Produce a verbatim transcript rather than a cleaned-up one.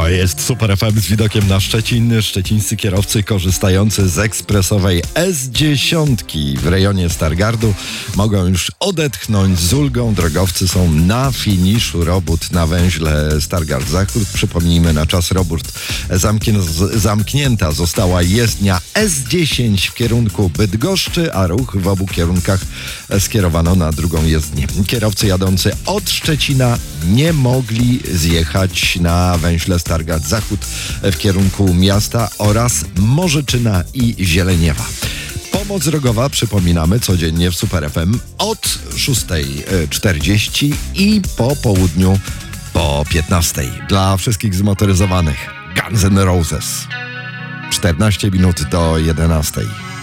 To jest Super F M z widokiem na Szczecin. Szczecińscy kierowcy korzystający z ekspresowej S dziesięć w rejonie Stargardu mogą już odetchnąć z ulgą. Drogowcy są na finiszu robót na węźle Stargard Zachód. Przypomnijmy, na czas robót zamknię- zamknięta została jezdnia S dziesięć w kierunku Bydgoszczy, a ruch w obu kierunkach skierowano na drugą jezdnię. Kierowcy jadący od Szczecina nie mogli zjechać na węźle Stargard Zachód w kierunku miasta oraz Morzyczyna i Zieleniewa. Pomoc drogowa, przypominamy, codziennie w Super F M od szósta czterdzieści i po południu po piętnastej. Dla wszystkich zmotoryzowanych Guns N' Roses. czternaście minut do jedenastej.